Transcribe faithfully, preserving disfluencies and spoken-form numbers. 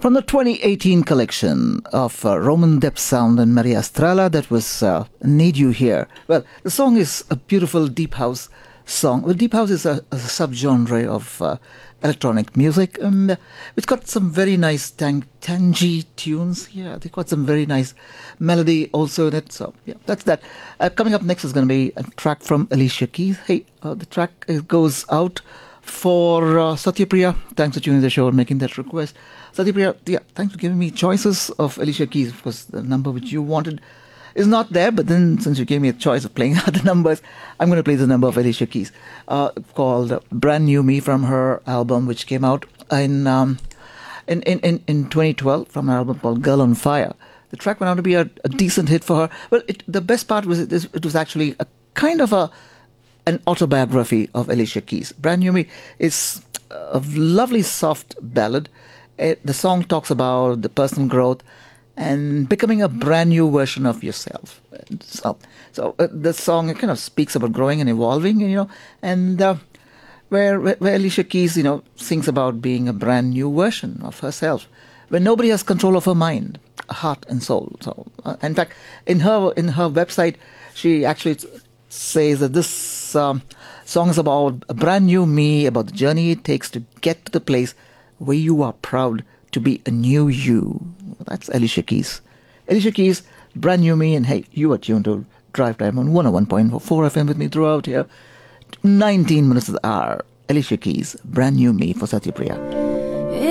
From the twenty eighteen collection of uh, Roman Depth Sound and Maria Estrella, that was uh, Need You Here. Well, the song is a beautiful deep house song. Well, deep house is a, a subgenre of uh, electronic music, and uh, it's got some very nice tang- tangy tunes. Yeah, they got some very nice melody also in it. So, yeah, that's that. Uh, coming up next is going to be a track from Alicia Keys. Hey, uh, the track uh, goes out for uh, Satyapriya. Thanks for tuning the show and making that request. Satyapriya, yeah, thanks for giving me choices of Alicia Keys, because the number which you wanted is not there, but then since you gave me a choice of playing other numbers, I'm going to play the number of Alicia Keys, uh, called Brand New Me, from her album, which came out in, um, in, in, in, in twenty twelve, from an album called Girl on Fire. The track went out to be a, a decent hit for her. Well, it, the best part was it, it was actually a kind of a an autobiography of Alicia Keys. Brand New Me is a lovely soft ballad. It, the song talks about the personal growth and becoming a brand new version of yourself. So, so uh, the song kind of speaks about growing and evolving, you know, and uh, where, where Alicia Keys, you know, sings about being a brand new version of herself, where nobody has control of her mind, heart, and soul. So, uh, in fact, in her in her website, she actually says that this um, song is about a brand new me, about the journey it takes to get to the place where you are proud to be a new you. That's Alicia Keys. Alicia Keys, Brand New Me, and hey, you are tuned to Drive Time on one oh one point four F M with me throughout here. nineteen minutes of the hour. Alicia Keys, Brand New Me for Satyapriya.